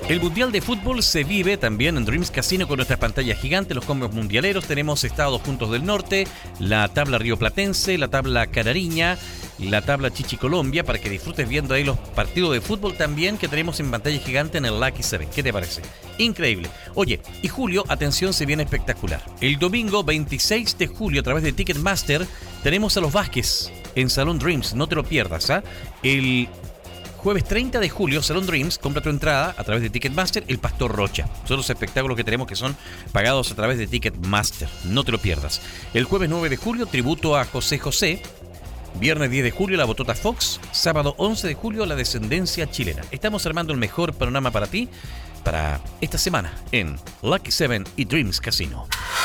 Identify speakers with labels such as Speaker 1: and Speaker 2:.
Speaker 1: El Mundial de Fútbol se vive también en Dreams Casino con nuestras pantallas gigantes, los combos mundialeros. Tenemos Estados Juntos del Norte, la tabla rioplatense, la tabla canariña, la tabla Chichi-Colombia, para que disfrutes viendo ahí los partidos de fútbol también que tenemos en pantalla gigante en el Lucky 7. ¿Qué te parece? Increíble. Oye, y julio, atención, se viene espectacular. El domingo 26 de julio, a través de Ticketmaster, tenemos a los Vázquez en Salón Dreams. No te lo pierdas, ¿ah? El jueves 30 de julio, Salón Dreams, compra tu entrada a través de Ticketmaster, El Pastor Rocha. Son los espectáculos que tenemos que son pagados a través de Ticketmaster. No te lo pierdas. El jueves 9 de julio, tributo a José José. Viernes 10 de julio, La Botota Fox. Sábado 11 de julio, La Descendencia Chilena. Estamos armando el mejor panorama para ti para esta semana en Lucky 7 y Dreams Casino.